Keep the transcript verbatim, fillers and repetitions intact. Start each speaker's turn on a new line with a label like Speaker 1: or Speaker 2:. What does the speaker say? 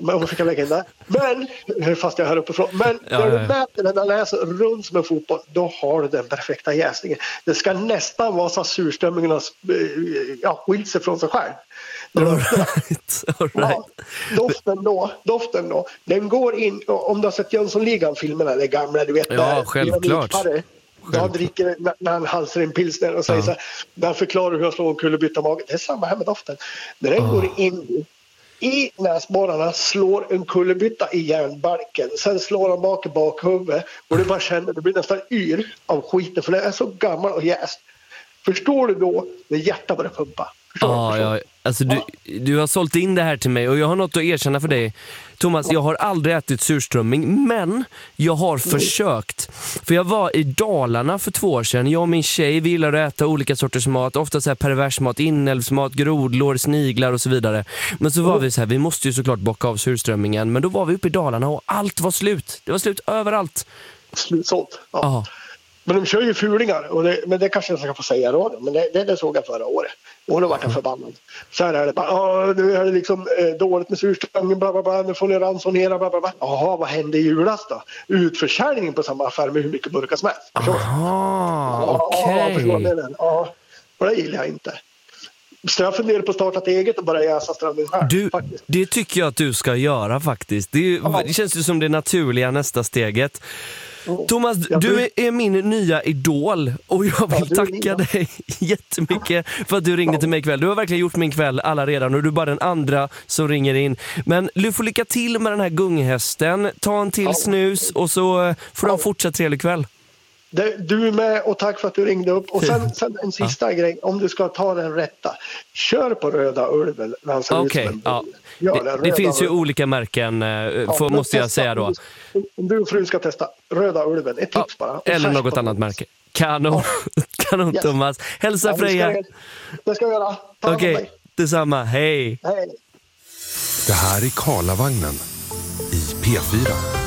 Speaker 1: Men jag fick lägga in där. Men, fast jag är här uppifrån. Men
Speaker 2: Ja,
Speaker 1: när
Speaker 2: ja,
Speaker 1: du
Speaker 2: ja.
Speaker 1: mäter den där läser runt som en fotboll, då har du den perfekta jäsningen. Det ska nästan vara så att surströmmingarna ja, skilt sig från sig själv.
Speaker 2: All right. All right.
Speaker 1: Ja, doften då, doften då, den går in, om du har sett Jönssonligan-filmerna, det gamla, du vet.
Speaker 2: Ja,
Speaker 1: där,
Speaker 2: självklart.
Speaker 1: Då han dricker när han halsar en pilsner och säger
Speaker 2: Ja.
Speaker 1: så här, när han förklarar hur han slår en kullerbytta magen. Det är samma här med doften. När den
Speaker 2: Oh.
Speaker 1: går in i näsborrarna, slår en kullerbytta i järnbalken, sen slår han bak i bakhuvudet och du bara känner, det blir nästan yr av skiten för det är så gammal och jäst. Förstår du då när hjärtat börjar pumpa? Förstår
Speaker 2: Ja,
Speaker 1: du? Förstår?
Speaker 2: ja, alltså du, du har sålt in det här till mig och jag har något att erkänna för dig. Thomas, jag har aldrig ätit surströmming, men jag har försökt. För jag var i Dalarna för två år sedan. Jag och min tjej, vi gillar att äta olika sorters mat. Ofta så här pervers mat, inälvsmat, grodlår, sniglar och så vidare. Men så var vi så här, vi måste ju såklart bocka av surströmmingen. Men då var vi uppe i Dalarna och allt var slut. Det var slut överallt.
Speaker 1: Slutsålt. Ja.
Speaker 2: Ja.
Speaker 1: Men de kör ju fulingar, och det, men det kanske jag ska få säga då. Men det, det, det såg jag förra året. Och då var jag förbannad. Så här är det bara, ja, nu är det liksom eh, dåligt med surströmming, bla bla bla, nu får ni ransonera, bla bla bla. Jaha, vad hände i julas då? Utförsäljningen på samma affär med hur mycket burkar som helst. Förstår du?
Speaker 2: Aha,
Speaker 1: Ja,
Speaker 2: okej.
Speaker 1: förstår du? Ja, och det gillar jag inte. Så jag funderar på att starta ett eget och bara jäsa strömming här.
Speaker 2: Du,
Speaker 1: faktiskt.
Speaker 2: det tycker jag att du ska göra faktiskt. Det, är ju-
Speaker 1: Ja.
Speaker 2: det känns ju som det naturliga nästa steget. Thomas,
Speaker 1: Jag
Speaker 2: du
Speaker 1: tror-
Speaker 2: är, är min nya idol och jag vill
Speaker 1: Ja, du är min,
Speaker 2: tacka
Speaker 1: ja.
Speaker 2: dig jättemycket för att du ringde till mig ikväll. Du har verkligen gjort min kväll alla redan och du är bara den andra som ringer in. Men du får lycka till med den här gunghästen. Ta en till snus och så eh, får du ha en fortsatt trevlig kväll.
Speaker 1: Det, du är med och tack för att du ringde upp. Och sen, sen en sista grej, om du ska ta den rätta. Kör på Röda Ulven när han ser ut som
Speaker 2: Okej,
Speaker 1: en
Speaker 2: ja.
Speaker 1: bulle. Gör
Speaker 2: Det, det
Speaker 1: Röda
Speaker 2: finns ju
Speaker 1: Ulven.
Speaker 2: olika märken, eh,
Speaker 1: Ja,
Speaker 2: får,
Speaker 1: men
Speaker 2: måste jag
Speaker 1: testa.
Speaker 2: säga då.
Speaker 1: Om- Om du och frun ska testa Röda Ulven, ett
Speaker 2: Ja,
Speaker 1: tips bara. Och
Speaker 2: eller
Speaker 1: färs
Speaker 2: något
Speaker 1: på
Speaker 2: annat
Speaker 1: den.
Speaker 2: märke. Kanon, kanon
Speaker 1: Yes.
Speaker 2: Thomas. Hälsa
Speaker 1: Ja, det ska
Speaker 2: Freja.
Speaker 1: jag- Det ska jag göra. Ta hand om
Speaker 2: Okej,
Speaker 1: dig.
Speaker 2: detsamma. Hej.
Speaker 1: Hej.
Speaker 3: Det här är Karlavagnen i P fyra.